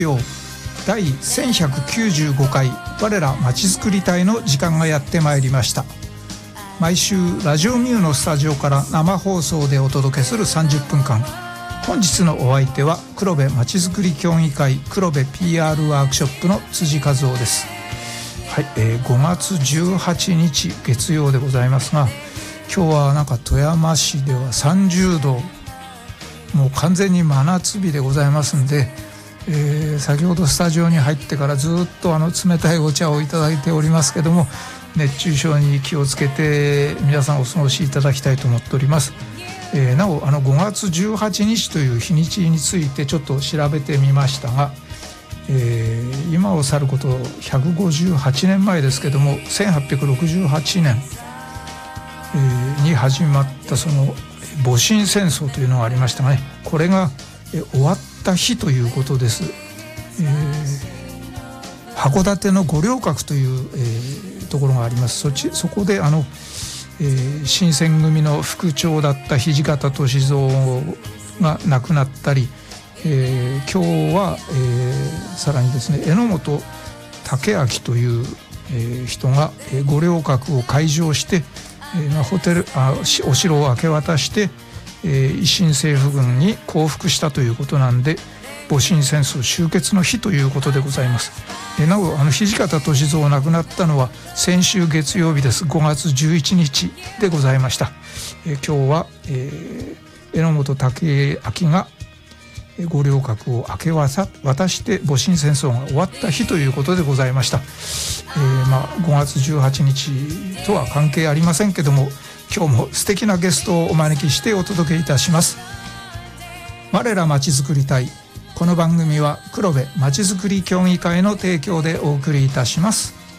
曜第1195回我らまちづくり隊の時間がやってまいりました。毎週ラジオミューのスタジオから生放送でお届けする30分間、本日のお相手は黒部まちづくり協議会黒部 PR ワークショップの辻和夫です。はい、5月18日月曜でございますが、今日はなんか富山市では30度、もう完全に真夏日でございますんで、先ほどスタジオに入ってからずっと冷たいお茶をいただいておりますけども、熱中症に気をつけて皆さんお過ごしいただきたいと思っております。なお5月18日という日にちについてちょっと調べてみましたが、今を去ること158年前ですけども、1868年、に始まったその戊辰戦争というのがありましたがね、これが終わった日ということです。函館の五稜郭という、ところがあります。そこで新選組の副長だった土方歳三が亡くなったり、今日は、さらにですね、榎本武明という、人が五稜郭を開城して、お城を明け渡して、維新政府軍に降伏したということなんで、戊辰戦争終結の日ということでございます。なお土方歳三亡くなったのは先週月曜日です。5月11日でございました。今日は、榎本武明が五稜郭を明け渡して戊辰戦争が終わった日ということでございました。5月18日とは関係ありませんけども、今日も素敵なゲストをお招きしてお届けいたします。我らまちづくり隊、この番組は黒部まちづくり協議会の提供でお送りいたします。